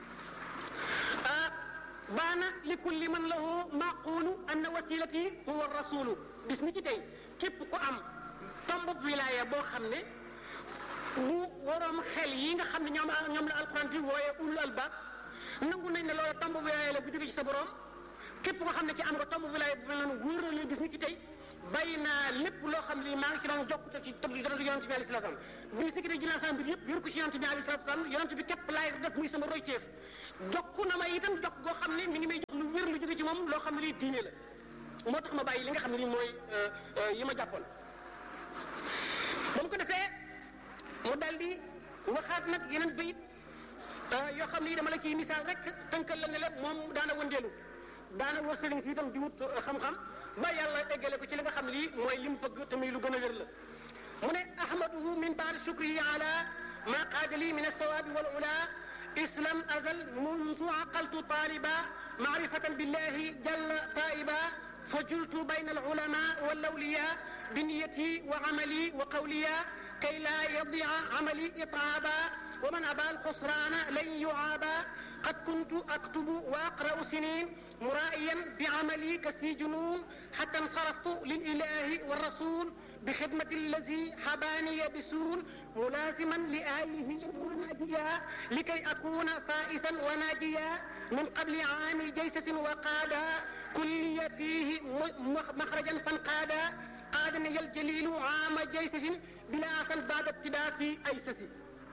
baana li kulli man lahu maqulu anna wasilati huwa rasulu bis ni ki tey képp ku am tomb wilaaya boo xam ne bu waroom xel yi nga xam ne ñoom la alquran di wooye ulul albaab nangu nañ ne loolu tomb wilaaya la bu jóge ci sa borom képp koo xam ne ci am nga tomb wilaaya bu mel noonu wóor na leen bis ni ki tey bàyyi naa lépp loo xam ne maa ngi ci doon jokkute ci topp dara yonent bi alayhi salaam bi ni si ki tey jëlaa sama mbir yëpp yor ko ci yonent bi alayhi salaam yonent bi képp laay def muy sama royteef jokku na ma itam jokk goo xam ne mi ngi may jox lu wér lu jóge ci moom loo xam ne lii diine la moo tax ma bàyyi li nga xam ne nii mooy yi ma jàppoon ba mu ko defee mu daal di waxaat nag yeneen bayit yoo xam ne yi dama la ciy misaal rek tënkal la ne la moom daana wëndeelu daana war sëriñ si itam di wut xam-xam ba yàlla eggale ko ci li nga xam ne lii mooy li mu bëgg te muy lu gën a wér la mu ne ahmaduhu min baadi shukrihi ala ma qaada li min alsawaabi wal ula islam azal mundu aqaltu taaliba maarifatan billahi jalla taiba فجلت بين العلماء والأولياء بنيتي وعملي وقوليا كي لا يضيع عملي إطعابا ومن أبى الخسران لن يعابا قد كنت أكتب وأقرأ سنين مرائيا بعملي كسي جنون حتى انصرفت للإله والرسول بخدمة الذي حباني يبسون ملازما لآله وناديا لكي أكون فائزا وناجيا من قبل عام جيسة وقادا كلي فيه مخرجا فانقادا قادني الجليل عام جيسة بلا أثن بعد ابتداء في أيسس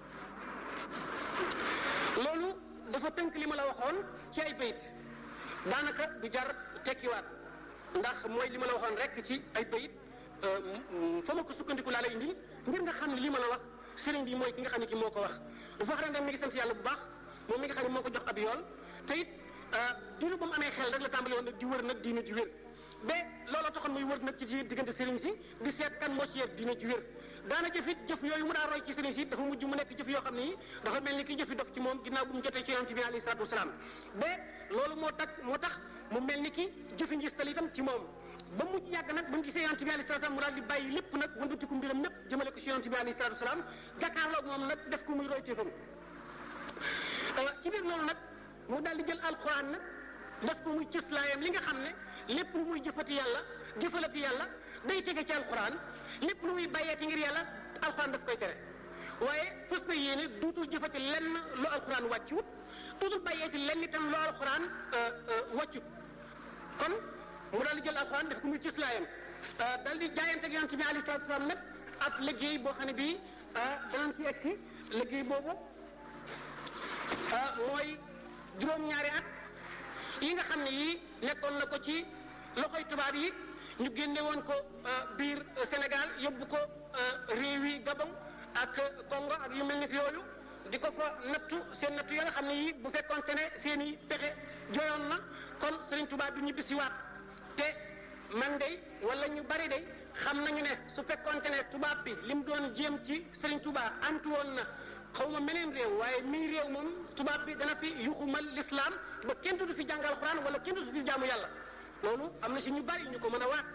loolu dafa tënk li ma la waxoon ci ay bayit daanaka du jar tekkiwaat ndax mooy li ma la waxoon rek ci ay bayit fa ma ko sukkandiku laa lay indi ngir nga xam ne li ma la wax sëriñ bi mooy ki nga xam ne ki moo ko wax dafa wax rek mi ngi sant yàlla bu baax moom mi nga xam ne moo ko jox ab yoon te it diiru ba mu amee xel rek la tàmbali woon nag di wër nag diine ji wér ba looloo taxoon muy wër nag ci diggante sëriñ si di seet kan moo ci yet diine ji wér daana jëfit jëf yooyu mu daa roy ci sëriñ si dafa mujj mu nekk jëf yoo xam ne yi dafa mel ni ki jëfi dof ci moom ginnaaw bu mu jotee ci yonent bi alayhi salaatu wasalaam ba loolu moo tax mu mel ni ki jëfi ngistal itam ci moom ba mujj yàgg nag ba mu gisee yonent bi alayhi salaatu wasalaam mu daal di bàyyi lépp nag wëndatiku mbiram lépp jëmale ko ci yonent bi alayhi salaatu wasalaam jàkkaarloog moom nag def ko muy roy téefam ci biir loolu nag mu daal di jël alquran nag def ko muy cëslaayam li nga xam ne lépp lu muy jëfalati yàlla day tege ci alquran lépp lu muy bàyyeeti ngir yàlla alquran daf koy tere waaye fës na yéene duutul jëfati lenn lu alquran wàccut duutul bàyyeeti lenn itam lu alquran wàccut kon mu daal di jël alquran def ko muy cëslaayam daal di jaayante ak yonent bi alayhi salaatu wasalaam nag ab liggéey boo xam ne bii danañ ci egg si liggéey boobu mooy juróom-ñaari at yi nga xam ne yii nekkoon na ko ci loxoy tubaab yi ñu génne woon ko biir Sénégal yóbbu ko réewi Gabon ak Congo ak yu mel ni yooyu di ko fa nattu seen nattu ya nga xam ne yii bu fekkoonte ne seen i pexe joyoon na kon Serigne Touba du ñu bisiwaat te man de wala ñu bari de xam nañu ne su fekkoonte ne tubaab bi li mu doon jéem ci Serigne Touba antu woon na xaw ma meneen réew waaye mii réew moom tubaab bi dana fi yuxumal l'islam ba kenn du fi jàngal Alxuraan wala kenn du fi jaamu yàlla loolu am na si ñu bari ñu ko mën a waat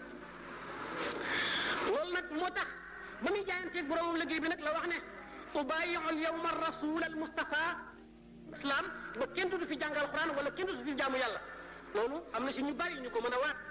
loolu nag moo tax ba muy jaayanteeg boromam liggéey bi nag la wax ne ubaayiu al-yawma ar-rasul al-mustafa islam ba kenn du fi jàngal Alxuraan wala kenn du fi jaamu yàlla loolu am na si ñu bari ñu ko mën a waat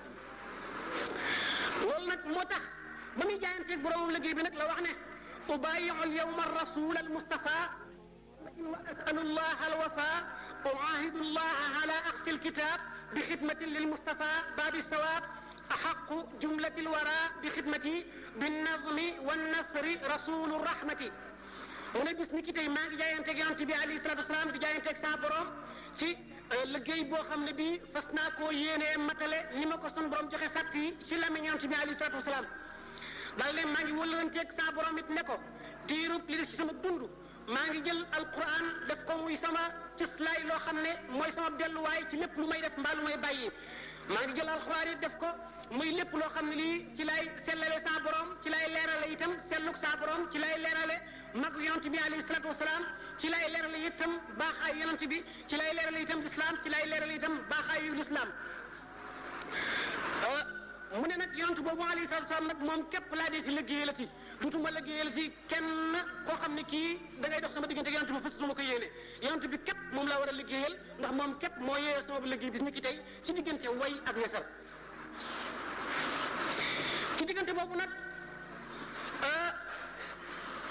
loolu nag moo tax ba muy jaayanteeg boromam liggéey bi nag la wax ne ubaayiu al-yawma ar-rasul al-mustafa wa asalu allah al-wafa uaahidu allah ala aqsi al-kitab bi xidmatin lil-mustafa baabi sawaab أحق جملة الوراء بخدمتي بالنظم والنثر رسول الرحمة mu ne bis ni ki tey maa ngi jaayanteeg yonent bi alayhi salaatu wasalaam di jaayanteeg saa borom ci liggéey boo xam ne bii fas naa koo yéenee matale ni ma ko sun borom joxe sàtt yi ci lamiñ yonent bi alayhi salaatu wasalaam daal leen maa ngi wëllanteeg saa borom it ne ko diirub li des ci sama dund maa ngi jël alquran def ko muy sama cëslaay loo xam ne mooy sama delluwaay ci lépp lu may def mbaa lu may bàyyi maa ngi jël alquran it def ko muy lépp loo xam ne lii ci lay sellale saa borom ci lay leerale itam selluk saa borom ci lay leerale mag yonent bi alayhi salaatu wasalaam ci lay leerale itam baaxaay yonent bi ci lay leerale itam lislaam ci lay leerale itam baaxaayu lislaam mu ne nag yonent boobu alayhi salaatu wasalaam nag moom képp laa dee ci liggéeyalati dutuma liggéeyalati kenn koo xam ne kii da ngay dox sama diggante yonent bi fas ma ko yéene yonent bi képp moom laa war a liggéeyal ndax moom képp moo yéeyal sama liggéey bis ni ki tey ci diggante way ak wesal ci diggante boobu nag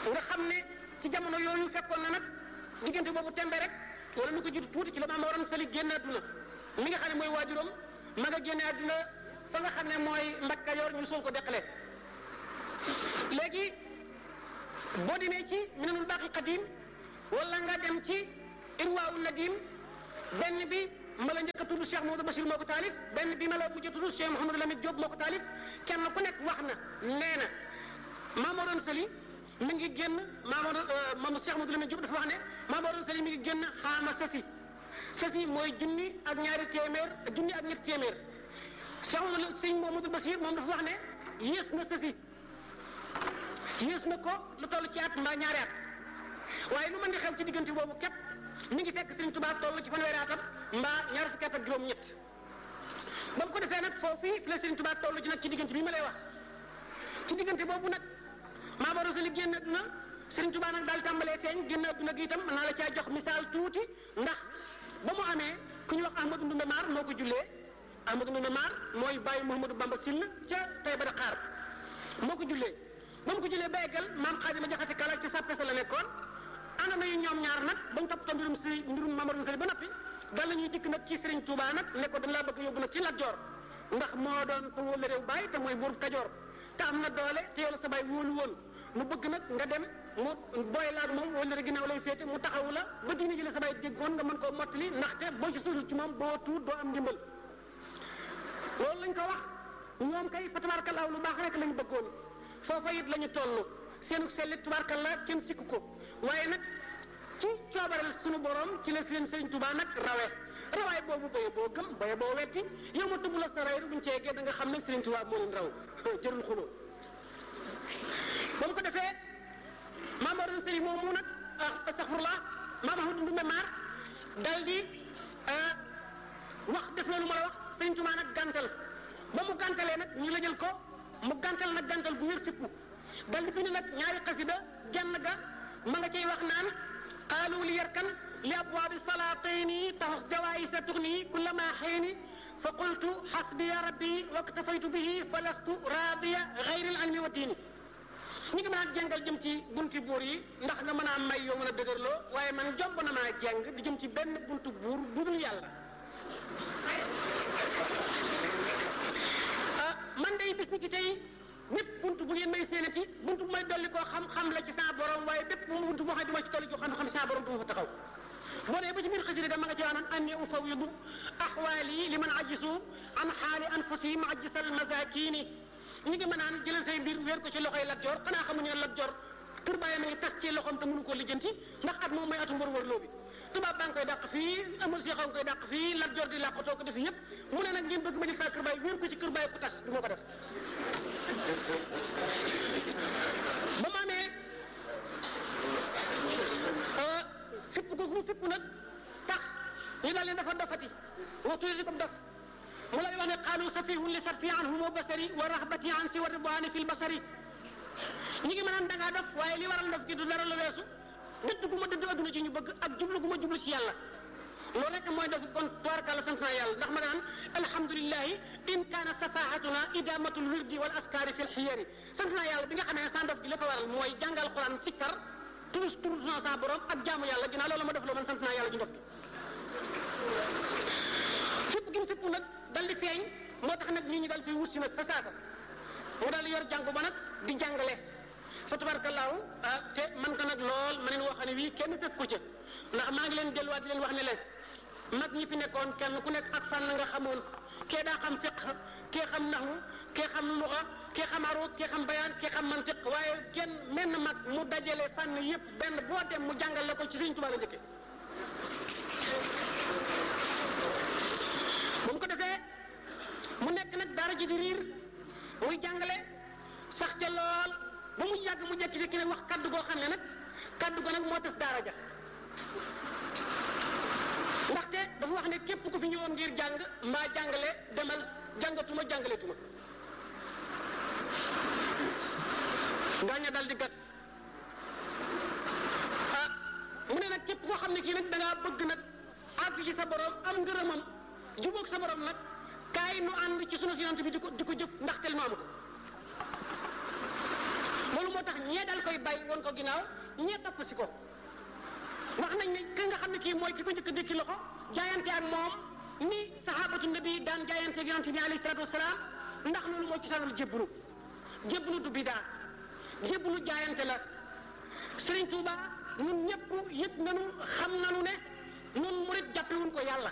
nga xam ne ci jamono yooyu fekkoon na nag diggante boobu tembe rek wala lu ko jiitu tuuti ci la Maam Mor Anta Sali génn àdduna mi nga xam ne mooy waajuram ma nga génne àdduna fa nga xam ne mooy Mbàkke Kajoor ñu suul ko deqale léegi boo demee ci Minanul Baaqil Qadiim wala nga dem ci Irwaa'u Nadiim benn bi ma la njëkk a tudd Cheikh Mouhamadou Bachir moo ko taalif benn bi ma la mujj a tudd Cheikh Mouhamadou Lamine Diop moo ko taalif kenn ku nekk wax na nee na Maam Mor Anta Sali mi ngi génn moom Cheikh Mouhamadou Lamine Diop dafa wax ne Maam Mor Anta Sali mi ngi génn xaama sasi mooy junni ak ñaari téeméer junni ak ñetti téeméer Cheikh Mouhamadou Bachir moom dafa wax ne yées na ko lu toll ci at mbaa ñaari at waaye lu mën di xew ci diggante boobu képp mi ngi fekk Sëriñ Tuubaa toll ci fanweeri atam mbaa ñaar fukki at ak juróom-ñett ba mu ko defee nag foofu fi la Sëriñ Tuubaa toll ci nag ci diggante bi ma lay wax ci diggante boobu nag Maam Mor Anta Sali génn àdduna Sëriñ Tuubaa nag daal tàmbalee feeñ génn àdduna gi itam mën naa la caa jox misaal tuuti ndax ba mu amee ku ñu wax Ahmadou Ndoumbé Mar moo ko jullee Ahmadou Ndoumbé Mar mooy bàyyi Mouhamadou Bamba Sill ca Taïba Dakar moo ko jullee ba mu ko jullee ba eggal maam Xaadima Jaxate Kala ca sàppe sa la nekkoon ànd nañu ñoom ñaar nag bañ toppatoo mbirum Maam Mor Anta Sali ba noppi dal la ñuy dikk nag ci Sëriñ Tuubaa nag ne ko dañ laa bëgg yóbbu nag ci Lat Joor ndax moo doon sa wóolu réew bàyyi te mooy buur Kajoor te am na doole te yow la sa baay wóolu woon mu bëgg nag nga dem mu booy laag moom wóolu rek ginnaaw lay féete mu taxawu la ba diine ji la sa baay déggoon nga mën koo mottali ndaxte boo ci suusul ci moom boo tuut doo am ndimbal loolu lañ ko wax ñoom kay fa tabaarkallaa lu baax rek lañu bëggoon foofa it la ñu toll seenu sellit tabaarkallaa kenn sikku ko waaye nag ci coobareel sunu borom ci la seen Sëriñ Tuubaa nag rawaay boobu baye boo gëm baye boo wetti yow ma tubb la sa ray buñ ci yeggee da nga xam ne Sëriñ Tuubaa moo leen raw jërul xuloo ba mu ko defee Maam Mor Anta Sali moomu nag astaxfirullah Maam Ahmadou Ndoumbé Mar dal di wax def loolu ma la wax Sëriñ Tuubaa nag gàntal ba mu gàntalee nag ñu la jël ko mu gàntal nag gàntal bu wér fippu dal di bind nag ñaari xasida genn ga ma nga cay wax naan qaalu li yarkan li abwaabi salaatayni taxus jawaayisa tugni kullama xayni fa qultu xasbiya rabbi waktafaytu bihi fa lastu raadiya gayri al ilmi wa diini ñi ngi mën a jàngal jëm ci bunti buur yi ndax nga mën a may yow mën a dëgërloo waaye man jomb na maa jàng di jëm ci benn buntu buur budul yàlla man day bis ni ki tey bépp buntu bu ngeen may séenati buntu bu may dolli koo xam-xam la ci saa borom waaye bépp moom buntu boo xam ne duma ci dolli koo xam-xam saa borom du ma fa taxaw boo dee ba ci biir xasida ma nga ci waanoon anni ufawidu axwaali liman ajisu an xaali anfusihim ajisal masakini ñi ngi mën naan jëlal say mbir wéer ko ci loxoy Lat Joor xanaa xamuñu ne Lat Joor tur bàyyi ma ngi tas ci loxoom te mënu ko lijjanti ndax at moom mooy atu mbër-wërloo bi tubaab baa ngi koy dàq fii amul si xaw nga koy dàq fii Lat Joor di làqatoo ko def yëpp mu ne nag ngeen bëgg ma jël saa kër bàyyi wéer ko ci kër bàyyi ku tas du ma ko def ba mu amee fipp googu fipp nag tax ñu daal leen dafa dofati waxtu yi ko dof mu la di wax ne qaalu safihun li sarfi anhum basari wa rahbati an si wa ridwaani fil basari ñi ngi mënaan dangaa dof waaye li waral dof gi du dara la weesu dëdd gu ma dëdd adduna ci ñu bëgg ak jublu gu ma jublu ci yàlla loolu rek mooy def kon tubaarkàlla sant naa yàlla ndax ma naan alhamdulilahi in kaana safahatuna idamatul wirdi wal askari fil xiyari sant naa yàlla bi nga xamee ne sa ndof gi la ko waral mooy jàngal quran sikkar turus sa borom ak jaamu yàlla ginnaaw loolu ma def loo man sant naa yàlla ci ndof gi fipp gi mu fipp nag dal di feeñ moo tax nag nit ñi dal koy wut si nag fa saasa mu dal di yor jàngu ba nag di jàngale fa tabarakallaahu te man ko nag lool ma leen wax ne wii kenn fekk ko ca ndax maa ngi leen delluwaat di leen wax ne leen mag ñi fi nekkoon kenn ku nekk ak fànn nga xamoon kee daa xam fiq kee xam naxwu kee xam luxa kee xam aruud kee xam bayaan kee xam mantiq waaye kenn menn mag mu dajale fànn yëpp benn boo dem mu jàngal la ko ci Sëriñ Tuubaa la njëkke bu mu ko defee mu nekk nag daara ji di riir muy jàngale sax ca lool ba mu yàgg mu jekki-jekki ne wax kaddu goo xam ne nag kaddu go nag moo tas daara ja ndaxte dafa wax ne képp ku fi ñëwoon ngir jàng mbaa jàngale demal jàngatuma jàngaleetuma ngaaña dal di gat mu ne nag képp koo xam ne kii nag da ngaa bëgg nag àgg ci sa borom am ngërëmam jubóog sa borom nag kaay nu ànd ci sunu yonent bi di ko jëf ndax tel maamu ko loolu moo tax ñee dal koy bàyyi woon ko ginnaaw ñee topp si ko wax nañ ne ki nga xam ne kii mooy ki ko njëkk a dékki loxo jaayante ak moom ni sahabatu nabi daan jaayante ak yonente bi alayhi salatu wasalaam ndax loolu moo ci sanul jébbalu du bidaa jébbalu jaayante la Sëriñ Tuuba ñun ñëpp yëpp nanu xam nanu ne ñun murit jàppewuñ ko yàlla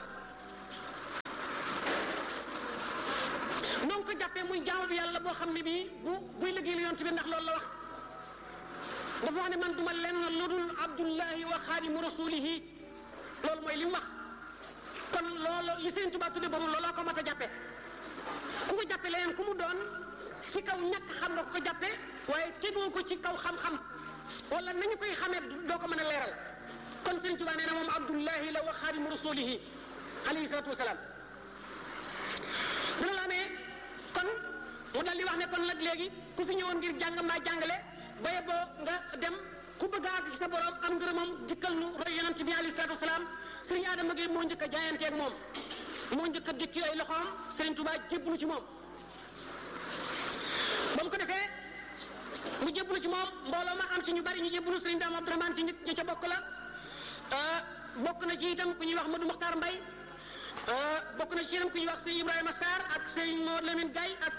noonu ko jàppee muy jaamu bi yàlla boo xam ne bii buy liggéeyal yonent bi ndax loolu la wax dafa wax ne man duma lenn lu dul abdullahi wa xaadimu rasulihi loolu mooy li mu wax kon loolu li Sëriñ Tuuba tudde boobu looloo ko mat a jàppe ku ko jàppe leneen ku mu doon ci kaw ñàkk xam nga ko jàppe waaye tegoo ko ci kaw xam-xam wala nañu koy xamee doo ko mën a leeral kon Sëriñ Tuuba nee na moom abdullahi la wa xaadimu rasulihi alayhi salatu wasalaam dina la amee kon mu dal di wax ne kon nag léegi ku fi ñëwoon ngir jàng mbaa jàngale baye boo nga dem ku bëgg a àgg ci sa borom am ngërëmam jikkal nu roy yonent bi alayhi salatu wasalaam Sëriñ Adama Gueye moo njëkk a jaayanteeg moom moo njëkk a dikki ay loxoom Sëriñ Tuuba jébbalu ci moom ba mu ko defee mu jébbalu ci moom mbooloo ma am ci ñu bari ñu jébbalu Sëriñ Daam Abdourahmane ci nit ñi ca bokk la bokk na ci itam ku ñuy wax Modou Mokhtar Mbaye bokk na ci itam ku ñuy wax Sëriñ Ibrahima Sarr ak Sëriñ Mor Lamine Gaye ak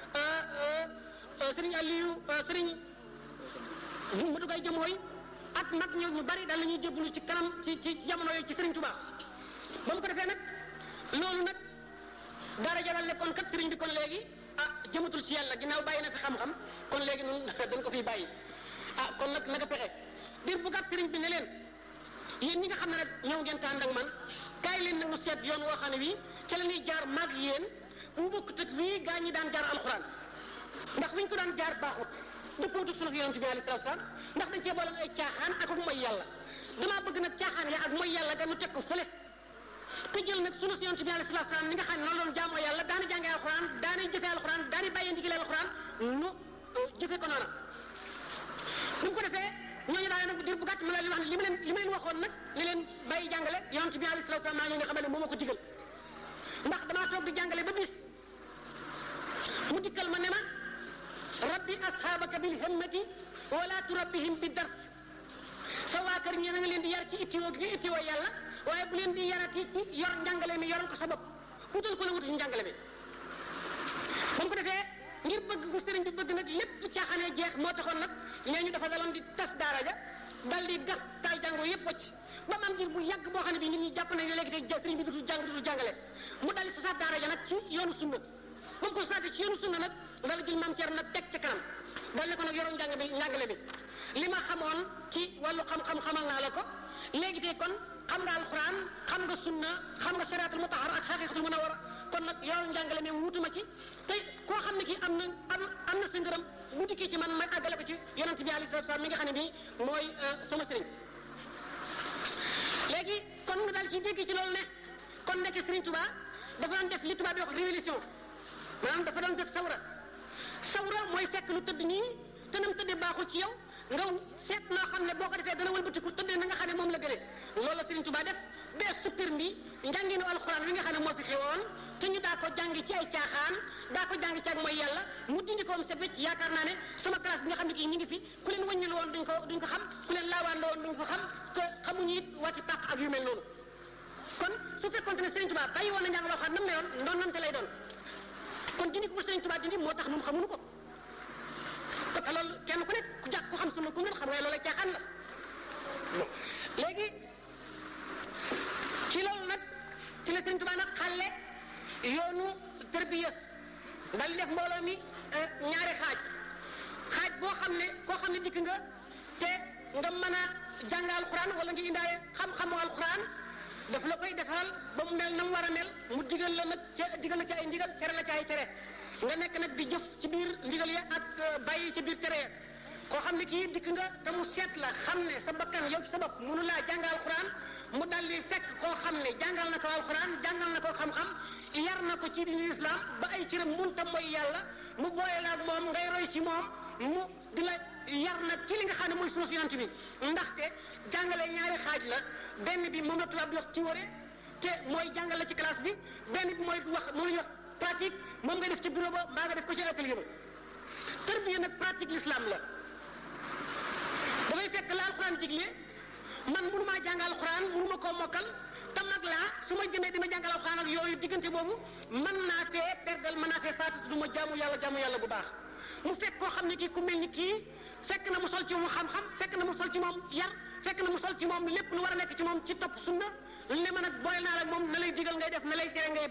Sëriñ Aliou Sëriñ Modou Gaye Jëmooy ak mag ñu bari daal la ñuy jébbalu ci kanam ci jamono yooyu ci Sëriñ Tuuba ba mu ko defee nag loolu nag daara jalal ne kon kat sëriñ bi kon léegi jëmatul ci yàlla ginnaaw bàyyi na fi xam-xam kon léegi nun dañ ko fiy bàyyi kon nag naka pexe dir bu gàtt sëriñ bi ne leen yéen ñi nga xam ne nag ñëw ngeen tànd ak man kaay leen nag mu seet yoon woo xam ne bii ca la ñuy jaar maag yéen bu bokk tëg wii gaa ñi daan jaar alxuraan ndax wiñ ko daan jaar baaxut dëppootut sunu yonent bi alayhi salaatu salaam ndax dañ cee boole ay caaxaan ak mooy yàlla damaa bëgg nag caaxaan ya ak mooy yàlla ganu teg ko fële te jël nag sunu yonent bi alayhi salaatu salaam ni nga xam ne noonu doon jaamoo yàlla daana jàngee alxuraan daana jëfee alxuraan daana bàyyee ndigal alxuraan nu jëfee ko noona bu mu ko defee ñooñu daal nag dir bu gàtt ma la li wax ne li ma leen waxoon nag ni leen bàyyi jàngale yonent bi alayhi salaatu salaam maa ngi nga xamal ne moo ma ko digal ndax damaa toog di jàngale ba bis mu dikkal ma ne ma rabbi asxaabaka bil himmati wala turabbihim bi dars sa waa kër ñi na nga leen di yar ci ittiwoo yàlla waaye bu leen di yarati ci yor njàngale mi yoral ko sa bopp wutal ko la wutal njàngale mi ba mu ko defee ngir bëgg ko sëriñ bi bëgg nag lépp caaxaanee jeex moo taxoon nag ñooñu dafa daloon di tas daara ja dal di gas taal jàngoo yëpp wacc ba mu am ngir bu yàgg boo xam ne bii nit ñi jàpp nañ ne léegi tey sëriñ bi dutul jàngale mu dal di sosaat daara ja nag ci yoonu sunna ba mu ko sosaatee ci yoonu sunna nag dal jël maam Thierno nag teg ca kanam dal ne ko nag yoroon njàngale bi li ma xamoon ci wàllu xam-xam xamal naa la ko léegi tey kon xam nga alxuraan xam nga sunna xam nga shariatul mutahhara ak xaqiqatul munawwara kon nag yoroon njàngale mi wutuma ci tey koo xam ne kii am na sa ngërëm bu dikkee ci man may àggale ko ci yonent bi alayhi salaam mi nga xam ne bii mooy sama sëriñ léegi kon nga daal ci dégg ci loolu ne kon nekk Sëriñ Tuuba dafa doon def li tubaab di wax révolution maanaam dafa doon def sawra mooy fekk lu tëdd nii te nam tëddee baaxul ci yow nga seet noo xam ne boo ko defee dana wëlbatiku tëddee na nga xam ne moom la gënee loolu la Sëriñ Tuuba def bee suppir mi njànginu alxuraan wi nga xam ne moo fi xewoon te ñu daa ko jàng ci ay caaxaan daa ko jàng ci ak mooy yàlla mu dindi ko am set wecc yaakaar naa ne sama classe bi nga xam ne kii ñu ngi fi ku leen wàññil woon duñ ko xam ku leen laawaan la woon duñ ko xam que xamuñu it wàcci pàq ak yu mel noonu kon su fekkoonte ne Sëriñ Tuuba bàyyi woon na njàng loo xam nam ne yoon ndoonante lay doon kon dindi ko Sëriñ Tuuba dindi moo tax ñun xamuñu ko te loolu kenn ku nekk ku jàpp ku xam sunu ku mel xam nga loolu caaxaan la léegi ci loolu nag ci la Sëriñ Tuuba nag xale yoonu tërbiya dal def mbooloo mi ñaari xaaj boo xam ne koo xam ne dikk nga te nga mën a jàng alxuraan wala nga indaale xam-xamu alxuraan daf la koy defal ba mu mel na mu war a mel mu digal la nag digal la ci ay ndigal tere la ci ay tere nga nekk nag di jëf ci biir ndigal ya ak bàyyi ci biir tere ya koo xam ne kii dikk nga te mu seet la xam ne sa bakkan yow ci sa bopp mënu laa jàng alxuraan mu dal di fekk koo xam ne jàngal na ko alxuraan jàngal na ko xam-xam yar na ko ci diine islam ba ay cëram munta mooy yàlla mu boole la ak moom ngay roy ci moom mu di la yar nag ci li nga xam ne mooy sunu yonent bi ndaxte jàngale ñaari xaaj la benn bi moom la tubaab di wax théorie te mooy jàngale ci classe bi benn bi mooy wax moom la ñuy wax pratique moom ngay def ci bureau ba mbaa nga def ko ci atelier ba tërbiya nag pratique l'islam la day fekk la alxuraan digle man mënumaa jàng alxuraan mënuma koo mokkal te mag laa su ma jëmee di ma jàngal alxuraan ak yooyu diggante boobu mën naa fee perdal mën naa fee faatu du ma jaamu yàlla bu baax mu fekk koo xam ne kii ku mel ni kii fekk na mu sol ci moom xam-xam fekk na mu sol ci moom yar fekk na mu sol ci moom lépp lu war a nekk ci moom ci topp sunna ne ma nag boole naa la moom na lay digal ngay def na lay tere ngay